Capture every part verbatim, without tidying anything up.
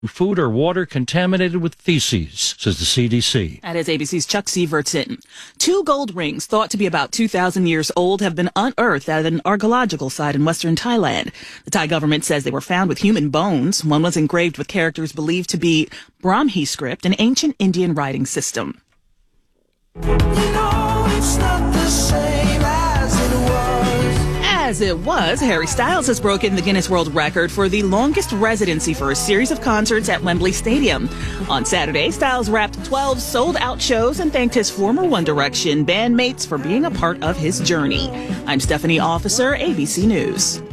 food or water contaminated with feces, says the C D C. That is A B C's Chuck Sievertson. Two gold rings thought to be about two thousand years old have been unearthed at an archaeological site in western Thailand. The Thai government says they were found with human bones. One was engraved with characters believed to be Brahmi script, an ancient Indian writing system. You know, it's not the same as it was. As it was, Harry Styles has broken the Guinness World Record for the longest residency for a series of concerts at Wembley Stadium. On Saturday, Styles wrapped twelve sold-out shows and thanked his former One Direction bandmates for being a part of his journey. I'm Stephanie Officer, A B C News.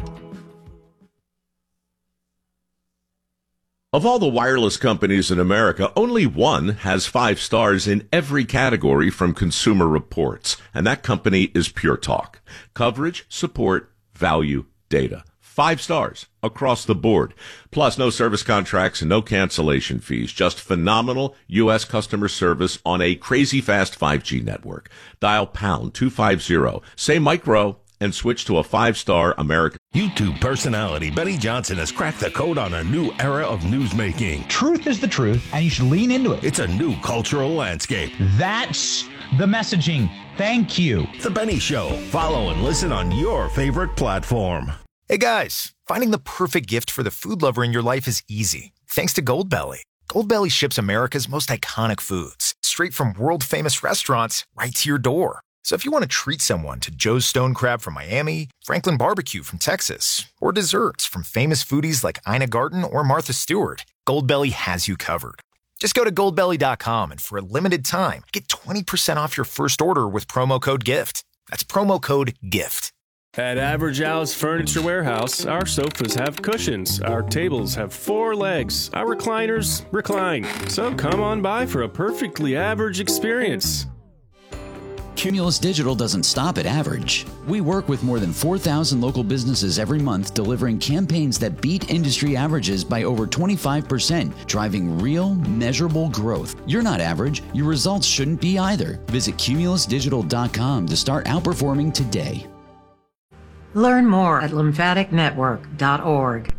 Of all the wireless companies in America, only one has five stars in every category from Consumer Reports, and that company is Pure Talk. Coverage, support, value, data. Five stars across the board. Plus, no service contracts and no cancellation fees. Just phenomenal U S customer service on a crazy fast five G network. Dial pound two fifty, say micro, and switch to a five-star American. YouTube personality Benny Johnson has cracked the code on a new era of newsmaking. Truth is the truth, and you should lean into it. It's a new cultural landscape. That's the messaging. Thank you. The Benny Show. Follow and listen on your favorite platform. Hey guys, finding the perfect gift for the food lover in your life is easy. Thanks to Goldbelly. Goldbelly ships America's most iconic foods straight from world-famous restaurants right to your door. So if you want to treat someone to Joe's Stone Crab from Miami, Franklin Barbecue from Texas, or desserts from famous foodies like Ina Garten or Martha Stewart, Goldbelly has you covered. Just go to goldbelly dot com and for a limited time, get twenty percent off your first order with promo code GIFT. That's promo code GIFT. At Average Al's Furniture Warehouse, our sofas have cushions, our tables have four legs, our recliners recline. So come on by for a perfectly average experience. Cumulus Digital doesn't stop at average. We work with more than four thousand local businesses every month, delivering campaigns that beat industry averages by over twenty-five percent, driving real, measurable growth. You're not average. Your results shouldn't be either. Visit cumulus digital dot com to start outperforming today. Learn more at lymphatic network dot org.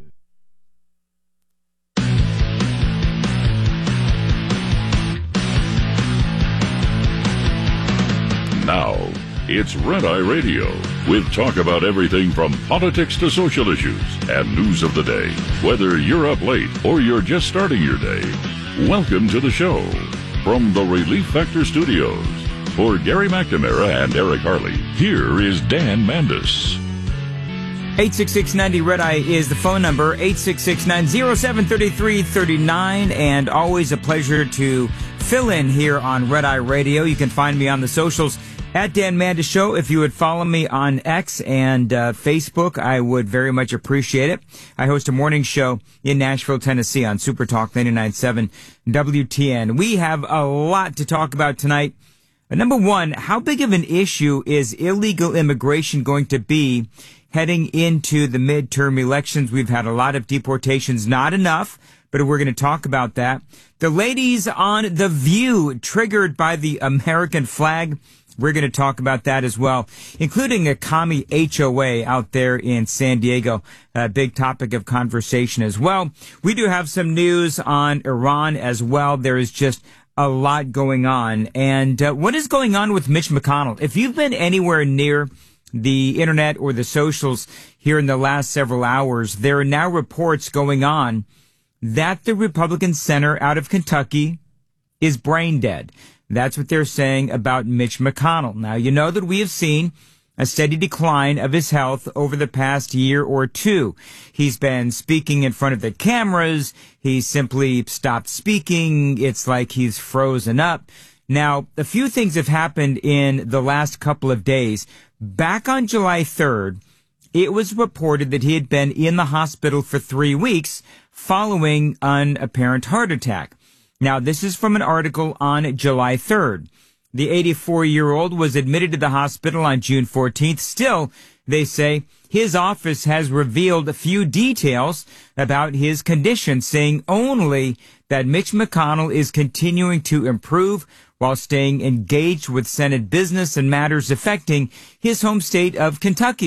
Now, it's Red Eye Radio, with talk about everything from politics to social issues and news of the day. Whether you're up late or you're just starting your day, welcome to the show. From the Relief Factor Studios, for Gary McNamara and Eric Harley, here is Dan Mandis. eight six six ninety Red Eye is the phone number, eight six six nine zero seven three three three nine, and always a pleasure to fill in here on Red Eye Radio. You can find me on the socials at Dan Mandis Show. If you would follow me on X and uh, Facebook, I would very much appreciate it. I host a morning show in Nashville, Tennessee on Super Talk ninety-nine point seven W T N. We have a lot to talk about tonight. Number one, how big of an issue is illegal immigration going to be heading into the midterm elections? We've had a lot of deportations, not enough, but we're going to talk about that. The ladies on The View, triggered by the American flag. We're going to talk about that as well, including a commie H O A out there in San Diego, a big topic of conversation as well. We do have some news on Iran as well. There is just a lot going on. And uh, what is going on with Mitch McConnell? If you've been anywhere near the internet or the socials here in the last several hours, there are now reports going on that the Republican senator out of Kentucky is brain dead. That's what they're saying about Mitch McConnell. Now, you know that we have seen a steady decline of his health over the past year or two. He's been speaking in front of the cameras. He simply stopped speaking. It's like he's frozen up. Now, a few things have happened in the last couple of days. Back on July third, it was reported that he had been in the hospital for three weeks following an apparent heart attack. Now, this is from an article on July third. The eighty-four-year-old was admitted to the hospital on June fourteenth. Still, they say, his office has revealed a few details about his condition, saying only that Mitch McConnell is continuing to improve while staying engaged with Senate business and matters affecting his home state of Kentucky.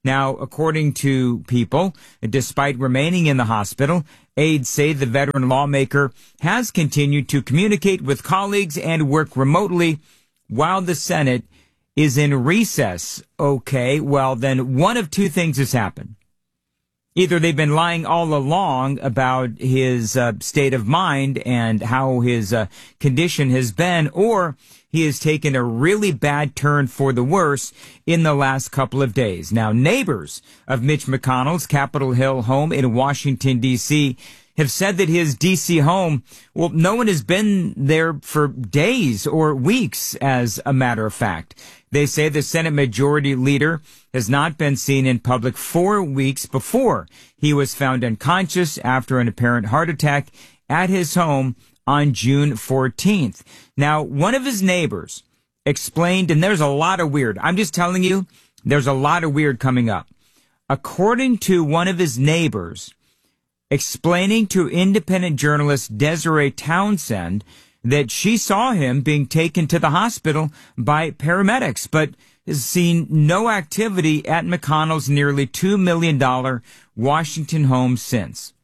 Now, according to people, despite remaining in the hospital, aides say the veteran lawmaker has continued to communicate with colleagues and work remotely while the Senate is in recess. Okay, well, then one of two things has happened. Either they've been lying all along about his uh, state of mind and how his uh, condition has been, or he has taken a really bad turn for the worse in the last couple of days. Now, neighbors of Mitch McConnell's Capitol Hill home in Washington, D C have said that his D C home, well, no one has been there for days or weeks, as a matter of fact. They say the Senate Majority Leader has not been seen in public four weeks before he was found unconscious after an apparent heart attack at his home on June fourteenth. Now, one of his neighbors explained, and there's a lot of weird. I'm just telling you, there's a lot of weird coming up. According to one of his neighbors, explaining to independent journalist Desiree Townsend that she saw him being taken to the hospital by paramedics, but has seen no activity at McConnell's nearly two million dollars Washington home since.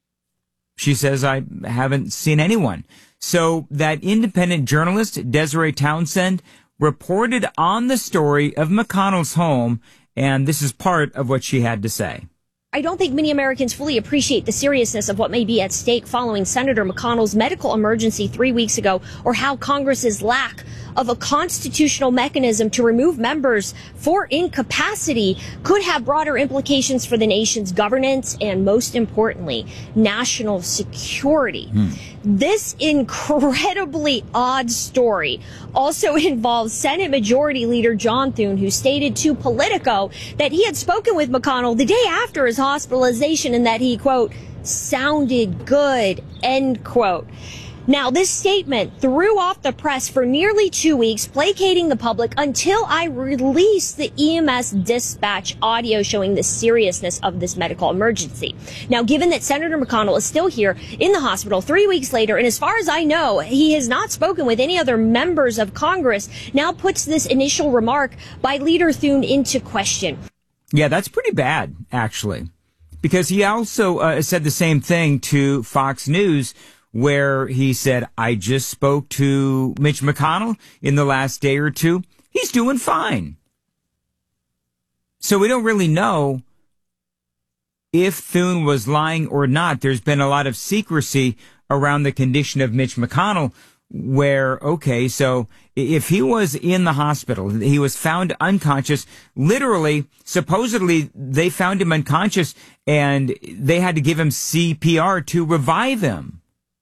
She says, I haven't seen anyone. So that independent journalist, Desiree Townsend, reported on the story of McConnell's home, and this is part of what she had to say. I don't think many Americans fully appreciate the seriousness of what may be at stake following Senator McConnell's medical emergency three weeks ago, or how Congress's lack of a constitutional mechanism to remove members for incapacity could have broader implications for the nation's governance and, most importantly, national security. Hmm. This incredibly odd story also involves Senate Majority Leader John Thune, who stated to Politico that he had spoken with McConnell the day after his hospitalization and that he, quote, sounded good, end quote. Now, this statement threw off the press for nearly two weeks, placating the public until I released the E M S dispatch audio showing the seriousness of this medical emergency. Now, given that Senator McConnell is still here in the hospital three weeks later, and as far as I know, he has not spoken with any other members of Congress, now puts this initial remark by Leader Thune into question. Yeah, that's pretty bad, actually, because he also uh, said the same thing to Fox News, where he said, I just spoke to Mitch McConnell in the last day or two. He's doing fine. So we don't really know if Thune was lying or not. There's been a lot of secrecy around the condition of Mitch McConnell, where, okay, so if he was in the hospital, he was found unconscious, literally, supposedly they found him unconscious and they had to give him C P R to revive him.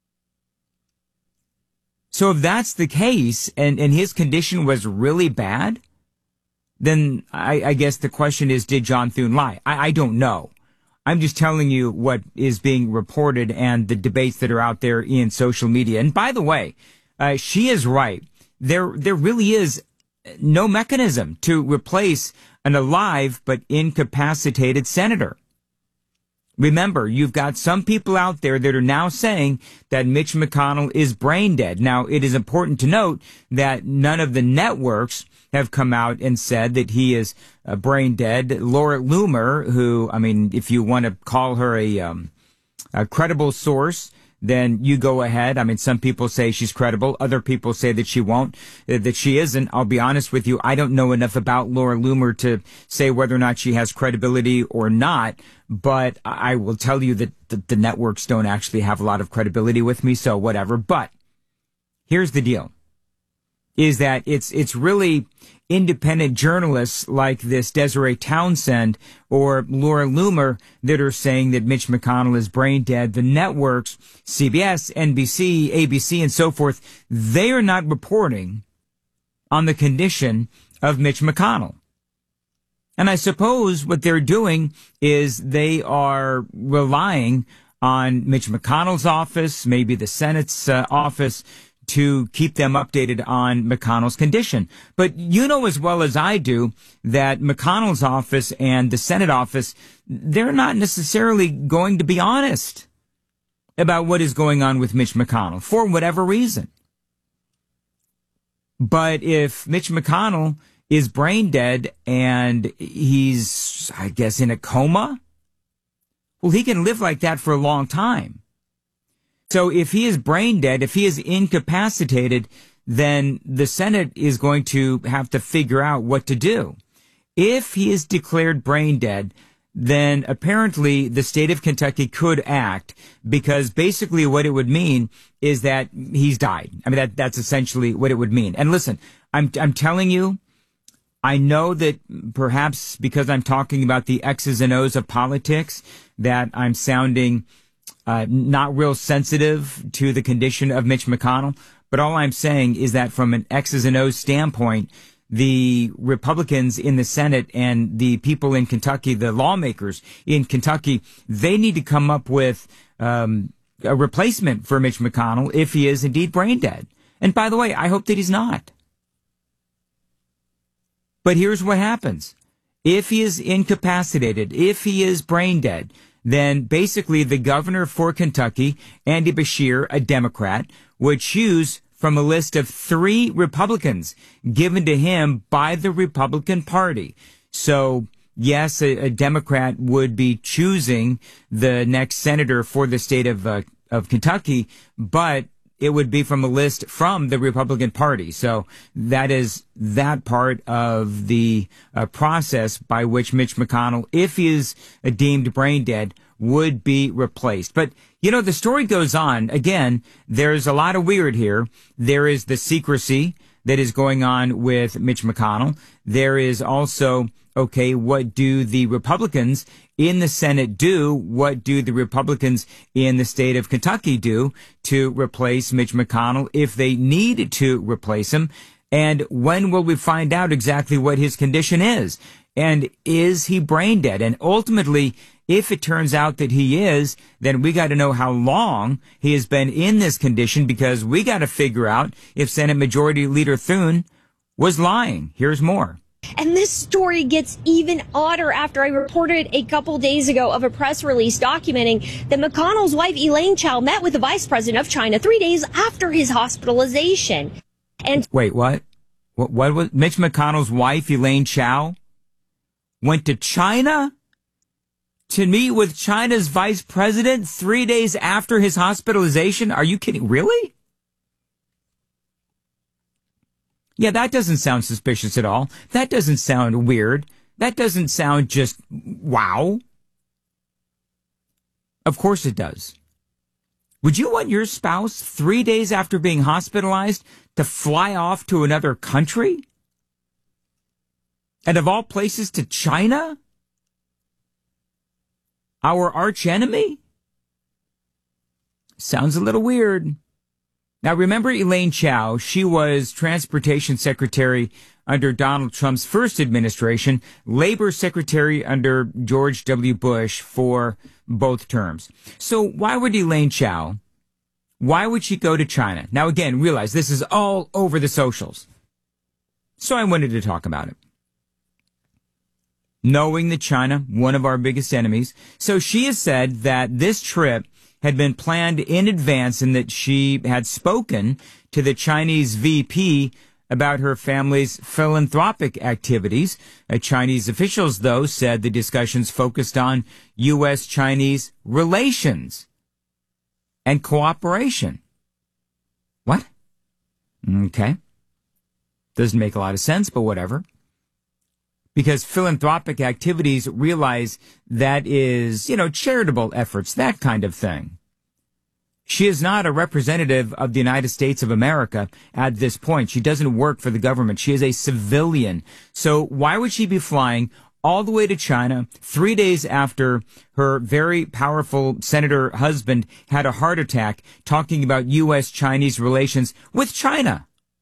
So if that's the case, and, and his condition was really bad, then I, I guess the question is, did John Thune lie? I, I don't know. I'm just telling you what is being reported and the debates that are out there in social media. And by the way, uh, she is right. There, there really is no mechanism to replace an alive but incapacitated senator. Remember, you've got some people out there that are now saying that Mitch McConnell is brain dead. Now, it is important to note that none of the networks have come out and said that he is uh, brain dead. Laura Loomer, who, I mean, if you want to call her a, um, a credible source, then you go ahead. I mean, some people say she's credible. Other people say that she won't, uh, that she isn't. I'll be honest with you. I don't know enough about Laura Loomer to say whether or not she has credibility or not. But I will tell you that the, the networks don't actually have a lot of credibility with me. So whatever. But here's the deal, is that it's, it's really independent journalists like this Desiree Townsend or Laura Loomer that are saying that Mitch McConnell is brain dead. The networks, C B S, N B C, A B C, and so forth, they are not reporting on the condition of Mitch McConnell. And I suppose what they're doing is they are relying on Mitch McConnell's office, maybe the Senate's uh, office, to keep them updated on McConnell's condition. But you know as well as I do that McConnell's office and the Senate office, they're not necessarily going to be honest about what is going on with Mitch McConnell for whatever reason. But if Mitch McConnell is brain dead and he's, I guess, in a coma. Well, he can live like that for a long time. So if he is brain dead, if he is incapacitated, then the Senate is going to have to figure out what to do. If he is declared brain dead, then apparently the state of Kentucky could act, because basically what it would mean is that he's died. I mean, that that's essentially what it would mean. And listen, I'm I'm telling you, I know that perhaps because I'm talking about the X's and O's of politics, that I'm sounding uh, not real sensitive to the condition of Mitch McConnell. But all I'm saying is that from an X's and O's standpoint, the Republicans in the Senate and the people in Kentucky, the lawmakers in Kentucky, they need to come up with um, a replacement for Mitch McConnell if he is indeed brain dead. And by the way, I hope that he's not. But here's what happens. If he is incapacitated, if he is brain dead, then basically the governor for Kentucky, Andy Beshear, a Democrat, would choose from a list of three Republicans given to him by the Republican Party. So, yes, a, a Democrat would be choosing the next senator for the state of uh, of Kentucky, but it would be from a list from the Republican Party. So that is that part of the uh, process by which Mitch McConnell, if he is uh, deemed brain dead, would be replaced. But, you know, the story goes on. Again, there's a lot of weird here. There is the secrecy that is going on with Mitch McConnell. There is also, okay, what do the Republicans in the Senate do? What do the Republicans in the state of Kentucky do to replace Mitch McConnell if they need to replace him? And when will we find out exactly what his condition is? And is he brain dead? And ultimately, if it turns out that he is, then we got to know how long he has been in this condition, because we got to figure out if Senate Majority Leader Thune was lying. Here's more. And this story gets even odder after I reported a couple days ago of a press release documenting that McConnell's wife, Elaine Chao, met with the vice president of China three days after his hospitalization. And wait, what? What, what was Mitch McConnell's wife, Elaine Chao, went to China to meet with China's vice president three days after his hospitalization? Are you kidding? Really? Yeah, that doesn't sound suspicious at all. That doesn't sound weird. That doesn't sound just wow. Of course it does. Would you want your spouse three days after being hospitalized to fly off to another country? And of all places, to China? Our arch enemy? Sounds a little weird. Now, remember Elaine Chao? She was Transportation Secretary under Donald Trump's first administration, Labor Secretary under George W. Bush for both terms. So why would Elaine Chao, why would she go to China? Now, again, realize this is all over the socials. So I wanted to talk about it. Knowing that China, one of our biggest enemies. So she has said that this trip had been planned in advance and that she had spoken to the Chinese V P about her family's philanthropic activities. Uh, Chinese officials, though, said the discussions focused on U S Chinese relations and cooperation. What? Okay. Doesn't make a lot of sense, but whatever. Because philanthropic activities, realize that is, you know, charitable efforts, that kind of thing. She is not a representative of the United States of America at this point. She doesn't work for the government. She is a civilian. So why would she be flying all the way to China three days after her very powerful senator husband had a heart attack, talking about U S Chinese relations with China?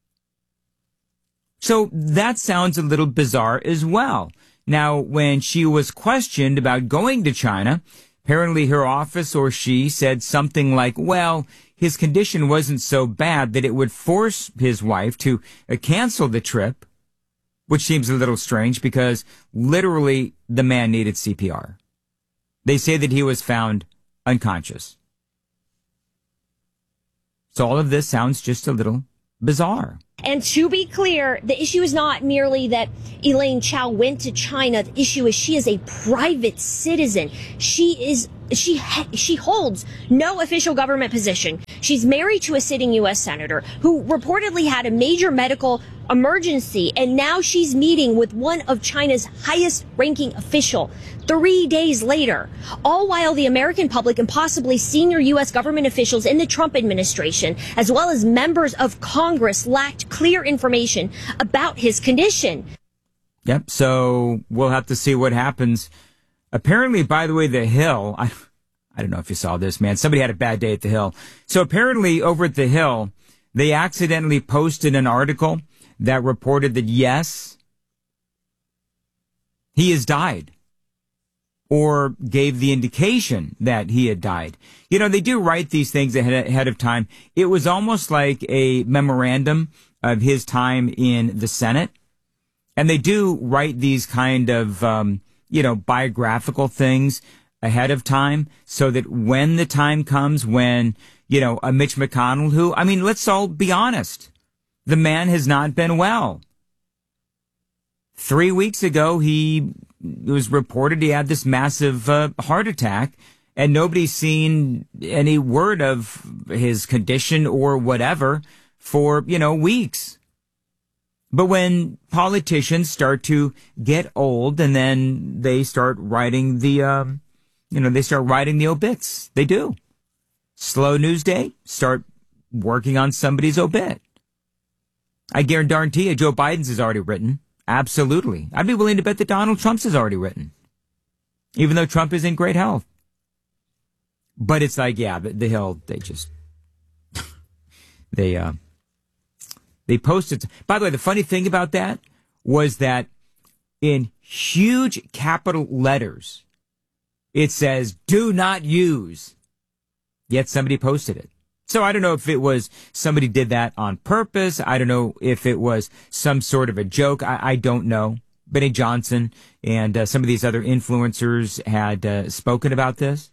So that sounds a little bizarre as well. Now, when she was questioned about going to China, apparently her office or she said something like, well, his condition wasn't so bad that it would force his wife to uh, cancel the trip, which seems a little strange because literally the man needed C P R. They say that he was found unconscious. So all of this sounds just a little bizarre. And to be clear, the issue is not merely that Elaine Chao went to China. The issue is she is a private citizen. She is she ha- she holds no official government position. She's married to a sitting U S senator who reportedly had a major medical emergency, and now she's meeting with one of China's highest ranking official three days later, all while the American public and possibly senior U S government officials in the Trump administration, as well as members of Congress, lacked clear information about his condition. Yep, so we'll have to see what happens. Apparently, by the way, The Hill, I, I don't know if you saw this, man. Somebody had a bad day at The Hill. So apparently over at The Hill, they accidentally posted an article that reported that, yes, he has died, or gave the indication that he had died. You know, they do write these things ahead, ahead of time. It was almost like a memorandum of his time in the Senate. And they do write these kind of, um, you know, biographical things ahead of time so that when the time comes when, you know, a Mitch McConnell who, I mean, let's all be honest, the man has not been well. Three weeks ago, he it was reported he had this massive uh, heart attack, and nobody's seen any word of his condition or whatever for, you know, weeks. But when politicians start to get old and then they start writing the, um, you know, they start writing the obits, they do. Slow news day, start working on somebody's obit. I guarantee you Joe Biden's is already written. Absolutely. I'd be willing to bet that Donald Trump's is already written, even though Trump is in great health. But it's like, yeah, the, the Hill, they just, they, uh, they posted. By the way, the funny thing about that was that in huge capital letters, it says, do not use. Yet somebody posted it. So I don't know if it was somebody did that on purpose. I don't know if it was some sort of a joke. I, I don't know. Benny Johnson and uh, some of these other influencers had uh, spoken about this.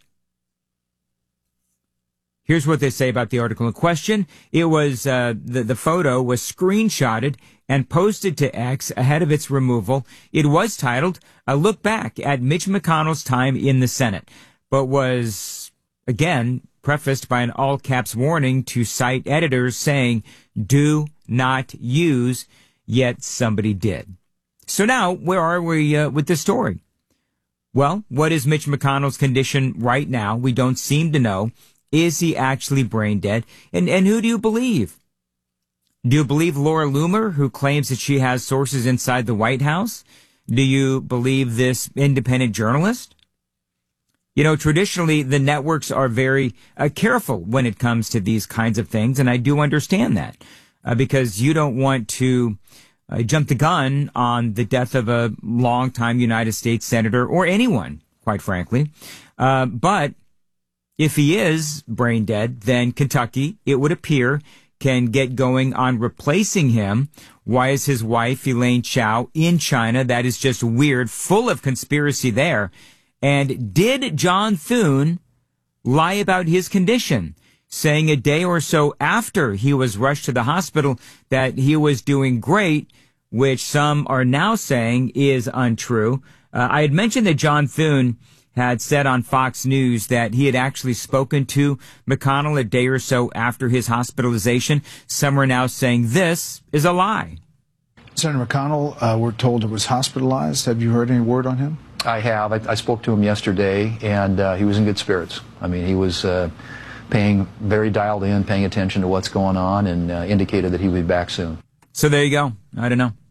Here's what they say about the article in question. It was, uh, the, the photo was screenshotted and posted to X ahead of its removal. It was titled, A Look Back at Mitch McConnell's Time in the Senate, but was, again, prefaced by an all-caps warning to site editors saying, do not use, yet somebody did. So now, where are we uh, with this story? Well, what is Mitch McConnell's condition right now? We don't seem to know. Is he actually brain dead? And and who do you believe? Do you believe Laura Loomer, who claims that she has sources inside the White House? Do you believe this independent journalist? You know, traditionally, the networks are very uh, careful when it comes to these kinds of things, and I do understand that, uh, because you don't want to uh, jump the gun on the death of a longtime United States senator, or anyone, quite frankly. Uh, but if he is brain dead, then Kentucky, it would appear, can get going on replacing him. Why is his wife, Elaine Chao, in China? That is just weird, full of conspiracy there. And did John Thune lie about his condition, saying a day or so after he was rushed to the hospital that he was doing great, which some are now saying is untrue? Uh, I had mentioned that John Thune had said on Fox News that he had actually spoken to McConnell a day or so after his hospitalization. Some are now saying this is a lie. Senator McConnell, uh, we're told, was hospitalized. Have you heard any word on him? I have. I, I spoke to him yesterday, and uh, he was in good spirits. I mean, he was uh, paying very dialed in, paying attention to what's going on, and uh, indicated that he would be back soon. So there you go. I don't know.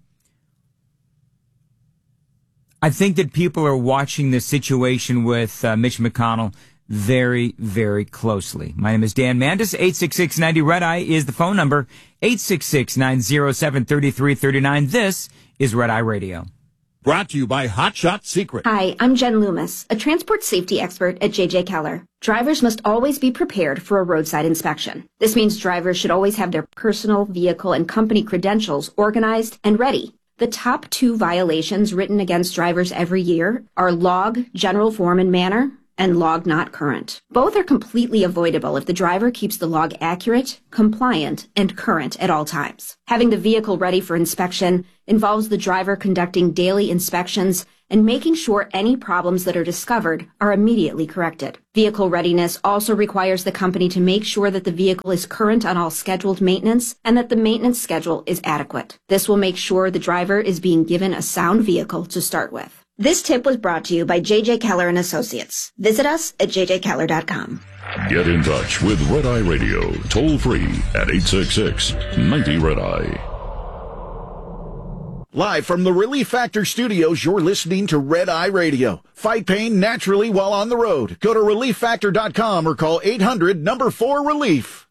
I think that people are watching the situation with uh, Mitch McConnell very, very closely. My name is Dan Mandis. eight six six ninety Red Eye is the phone number. eight six six, nine zero seven, three three three nine. This is Red Eye Radio. Brought to you by Hot Shot Secret. Hi, I'm Jen Loomis, a transport safety expert at J J Keller. Drivers must always be prepared for a roadside inspection. This means drivers should always have their personal, vehicle, and company credentials organized and ready. The top two violations written against drivers every year are log, general form, and manner, and log not current. Both are completely avoidable if the driver keeps the log accurate, compliant, and current at all times. Having the vehicle ready for inspection involves the driver conducting daily inspections and making sure any problems that are discovered are immediately corrected. Vehicle readiness also requires the company to make sure that the vehicle is current on all scheduled maintenance and that the maintenance schedule is adequate. This will make sure the driver is being given a sound vehicle to start with. This tip was brought to you by J J Keller and Associates. Visit us at j j keller dot com. Get in touch with Red Eye Radio, toll free at eight six six, nine zero, red eye. Live from the Relief Factor Studios, you're listening to Red Eye Radio. Fight pain naturally while on the road. Go to relief factor dot com or call eight hundred, number four, relief.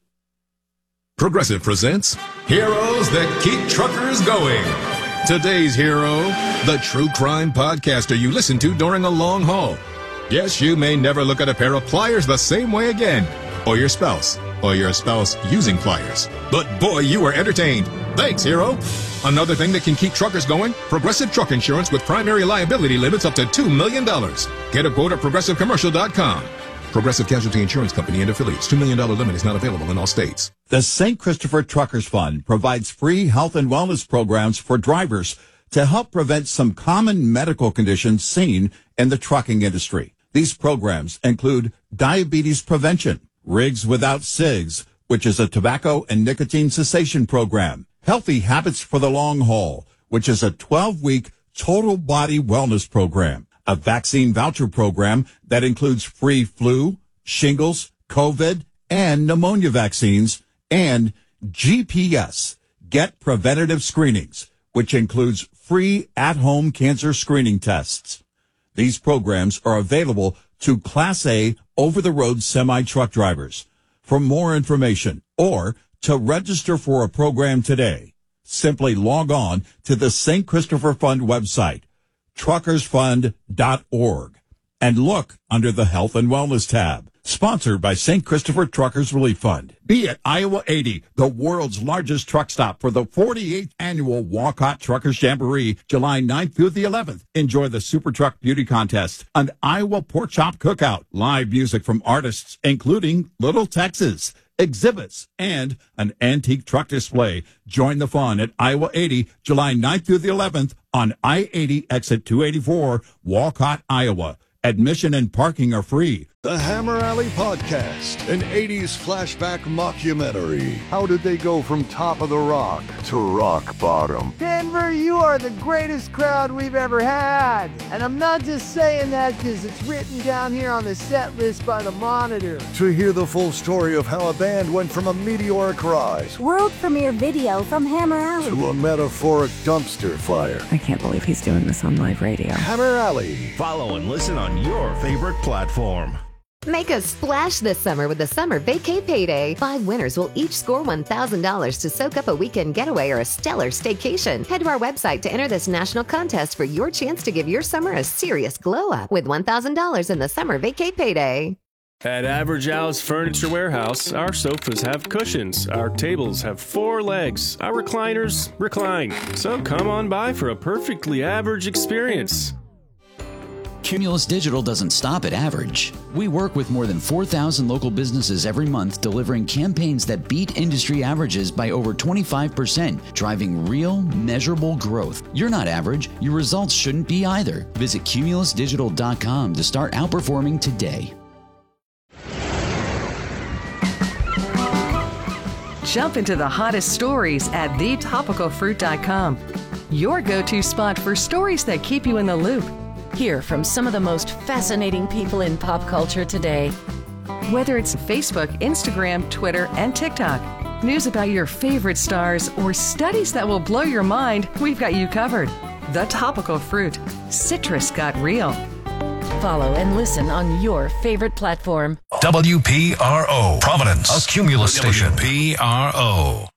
Progressive presents Heroes That Keep Truckers Going. Today's hero, the true crime podcaster you listen to during a long haul. Yes, you may never look at a pair of pliers the same way again. Or your spouse. Or your spouse using pliers. But boy, you were entertained. Thanks, hero. Another thing that can keep truckers going, Progressive Truck Insurance with primary liability limits up to two million dollars. Get a quote at progressive commercial dot com. Progressive Casualty Insurance Company and affiliates. two million dollars limit is not available in all states. The Saint Christopher Truckers Fund provides free health and wellness programs for drivers to help prevent some common medical conditions seen in the trucking industry. These programs include diabetes prevention, Rigs Without Cigs, which is a tobacco and nicotine cessation program, Healthy Habits for the Long Haul, which is a twelve-week total body wellness program, a vaccine voucher program that includes free flu, shingles, COVID, and pneumonia vaccines, and G P S, Get Preventative Screenings, which includes free at-home cancer screening tests. These programs are available to Class A over-the-road semi-truck drivers. For more information or to register for a program today, simply log on to the Saint Christopher Fund website, truckers fund dot org, and look under the Health and Wellness tab. Sponsored by Saint Christopher Truckers Relief Fund. Be at Iowa eighty, the world's largest truck stop for the forty-eighth annual Walcott Truckers Jamboree, July ninth through the eleventh. Enjoy the Super Truck Beauty Contest, an Iowa Pork Chop Cookout, live music from artists including Little Texas, exhibits, and an antique truck display. Join the fun at Iowa eighty, July ninth through the eleventh on I eighty exit two eighty-four, Walcott, Iowa. Admission and parking are free. The Hammer Alley Podcast, an eighties flashback mockumentary. How did they go from top of the rock to rock bottom? Denver, you are the greatest crowd we've ever had. And I'm not just saying that because it's written down here on the set list by the Monitor. To hear the full story of how a band went from a meteoric rise, world premiere video from Hammer Alley, to a metaphoric dumpster fire. I can't believe he's doing this on live radio. Hammer Alley. Follow and listen on your favorite platform. Make a splash this summer with the Summer Vacay Payday. Five winners will each score one thousand dollars to soak up a weekend getaway or a stellar staycation. Head to our website to enter this national contest for your chance to give your summer a serious glow up with one thousand dollars in the Summer Vacay Payday. At Average Al's Furniture Warehouse, our sofas have cushions, our tables have four legs, our recliners recline. So come on by for a perfectly average experience. Cumulus Digital doesn't stop at average. We work with more than four thousand local businesses every month, delivering campaigns that beat industry averages by over twenty-five percent, driving real, measurable growth. You're not average. Your results shouldn't be either. Visit cumulus digital dot com to start outperforming today. Jump into the hottest stories at the topical fruit dot com. Your go-to spot for stories that keep you in the loop. Hear from some of the most fascinating people in pop culture today. Whether it's Facebook, Instagram, Twitter, and TikTok, news about your favorite stars, or studies that will blow your mind, we've got you covered. The Topical Fruit. Citrus got real. Follow and listen on your favorite platform. W P R O, Providence, a Cumulus station. W P R O.